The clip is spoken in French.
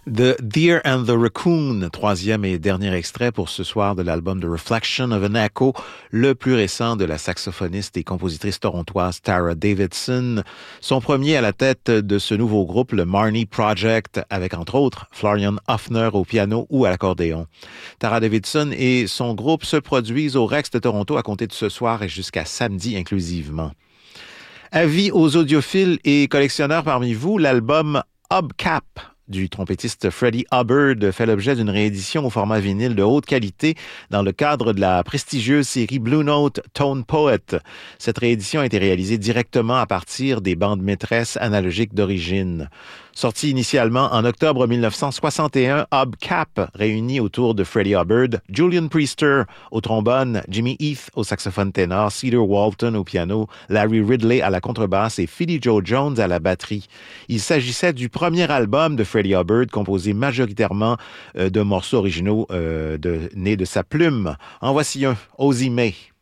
The Deer and the Raccoon, troisième et dernier extrait pour ce soir de l'album The Reflection of an Echo, le plus récent de la saxophoniste et compositrice torontoise Tara Davidson. Son premier à la tête de ce nouveau groupe, le Marnie Project, avec entre autres Florian Hoffner au piano ou à l'accordéon. Tara Davidson et son groupe se produisent au Rex de Toronto à compter de ce soir et jusqu'à samedi inclusivement. Avis aux audiophiles et collectionneurs parmi vous, l'album Hubcap du trompettiste Freddie Hubbard fait l'objet d'une réédition au format vinyle de haute qualité dans le cadre de la prestigieuse série Blue Note Tone Poet. Cette réédition a été réalisée directement à partir des bandes maîtresses analogiques d'origine. Sorti initialement en octobre 1961, Hubcap réunit autour de Freddie Hubbard Julian Priester au trombone, Jimmy Heath au saxophone ténor, Cedar Walton au piano, Larry Ridley à la contrebasse et Philly Joe Jones à la batterie. Il s'agissait du premier album de Freddie Hubbard composé majoritairement de morceaux originaux nés de sa plume. En voici un, Ozzie May.